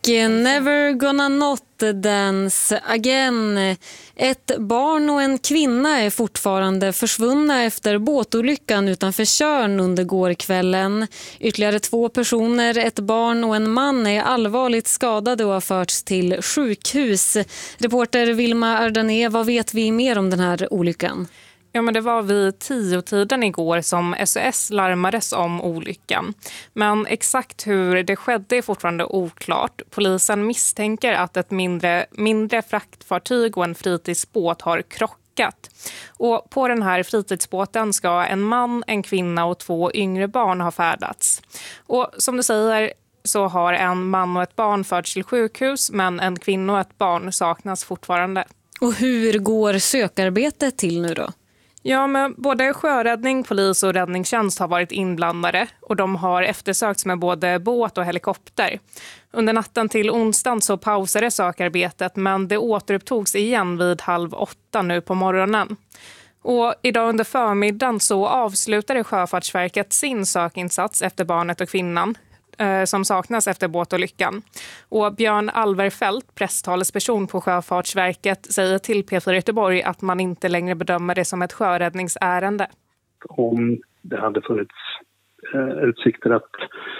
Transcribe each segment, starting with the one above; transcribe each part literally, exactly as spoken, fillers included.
Never Gonna Not Dance Again. Ett barn och en kvinna är fortfarande försvunna efter båtolyckan utanför Tjörn under gårkvällen. Ytterligare två personer, ett barn och en man, är allvarligt skadade och har förts till sjukhus. Reporter Vilma Ardané, vad vet vi mer om den här olyckan? Ja, men det var vid tio-tiden igår som S O S larmades om olyckan. Men exakt hur det skedde är fortfarande oklart. Polisen misstänker att ett mindre, mindre fraktfartyg och en fritidsbåt har krockat. Och på den här fritidsbåten ska en man, en kvinna och två yngre barn ha färdats. Och som du säger så har en man och ett barn förts till sjukhus, men en kvinna och ett barn saknas fortfarande. Och hur går sökarbetet till nu då? Ja, men både sjöräddning, polis och räddningstjänst har varit inblandade och de har eftersökts med både båt och helikopter. Under natten till onsdagen så pausade sökarbetet, men det återupptogs igen vid halv åtta nu på morgonen. Och idag under förmiddagen så avslutade Sjöfartsverket sin sökinsats efter barnet och kvinnan som saknas efter båtolyckan. Och Björn Alverfelt, presstalesperson på Sjöfartsverket, säger till P fyra Göteborg att man inte längre bedömer det som ett sjöräddningsärende. Om det hade funnits eh, utsikter att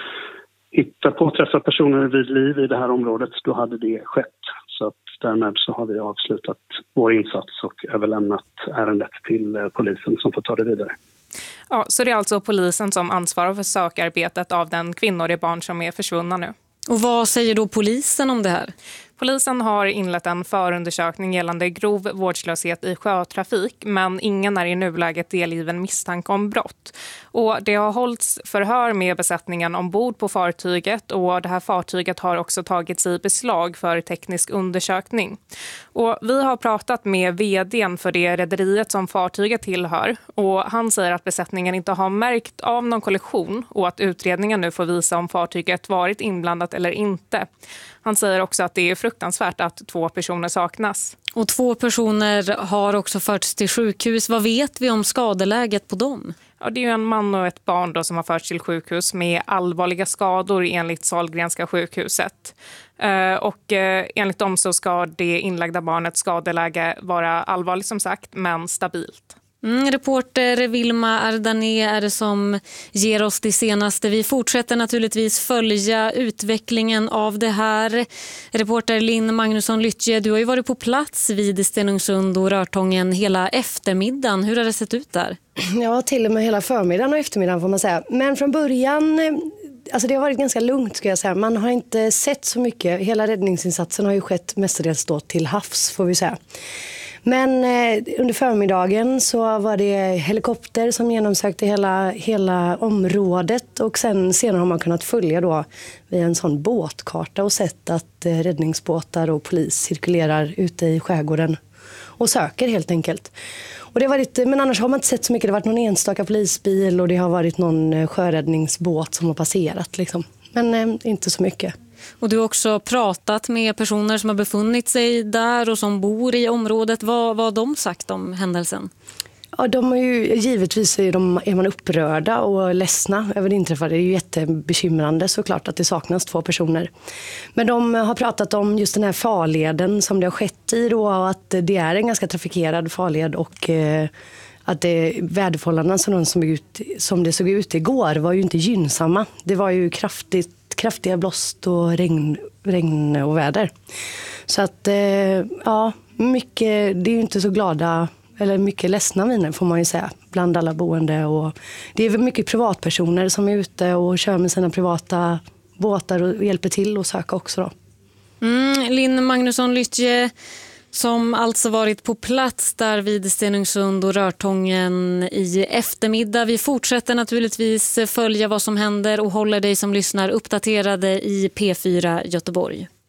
hitta påträffade personer vid liv i det här området, då hade det skett. Så att därmed så har vi avslutat vår insats och överlämnat ärendet till eh, polisen som får ta det vidare. Ja, så det är alltså polisen som ansvarar för sökarbetet av den kvinnor och det barn som är försvunna nu. Och vad säger då polisen om det här? Polisen har inlett en förundersökning gällande grov vårdslöshet i sjötrafik, men ingen är i nuläget delgiven misstanke om brott. Och det har hållits förhör med besättningen ombord på fartyget och det här fartyget har också tagits i beslag för teknisk undersökning. Och vi har pratat med vdn för det rederiet som fartyget tillhör och han säger att besättningen inte har märkt av någon kollision och att utredningen nu får visa om fartyget varit inblandat eller inte. Han säger också att det är fruktansvärt att två personer saknas. Och två personer har också förts till sjukhus. Vad vet vi om skadeläget på dem? Ja, det är ju en man och ett barn då som har förts till sjukhus med allvarliga skador enligt Sahlgrenska sjukhuset. Uh, och uh, enligt dem så ska det inlagda barnets skadeläge vara allvarligt som sagt, men stabilt. Mm, reporter Vilma Ardané är det som ger oss det senaste. Vi fortsätter naturligtvis följa utvecklingen av det här. Reporter Linn Magnusson Lytje, du har ju varit på plats vid Stenungsund och Rörtången hela eftermiddagen. Hur har det sett ut där? Ja, till och med hela förmiddagen och eftermiddagen får man säga. Men från början, alltså det har varit ganska lugnt ska jag säga. Man har inte sett så mycket. Hela räddningsinsatsen har ju skett mestadels då till havs får vi säga. Men eh, under förmiddagen så var det helikopter som genomsökte hela, hela området och sen senare har man kunnat följa då via en sån båtkarta och sett att eh, räddningsbåtar och polis cirkulerar ute i skärgården och söker helt enkelt. Och det var lite, men annars har man inte sett så mycket. Det har varit någon enstaka polisbil och det har varit någon sjöräddningsbåt som har passerat liksom. Men eh, inte så mycket. Och du har också pratat med personer som har befunnit sig där och som bor i området. Vad, vad har de sagt om händelsen? Ja, de är ju, givetvis är, de, är man upprörda och ledsna över det inträffade. Det är ju jättebekymrande såklart att det saknas två personer. Men de har pratat om just den här farleden som det har skett i då och att det är en ganska trafikerad farled och eh, att det, väderförhållandena som, de som, ut, som det såg ut igår var ju inte gynnsamma. Det var ju kraftigt kraftiga blåst och regn, regn och väder. Så att eh, ja, mycket, det är ju inte så glada eller mycket ledsna miner får man ju säga bland alla boende och det är mycket privatpersoner som är ute och kör med sina privata båtar och hjälper till och söka också då. Mm, Linn Magnusson Lytje som alltså varit på plats där vid Stenungsund och Rörtången i eftermiddag. Vi fortsätter naturligtvis följa vad som händer och håller dig som lyssnar uppdaterade i P fyra Göteborg.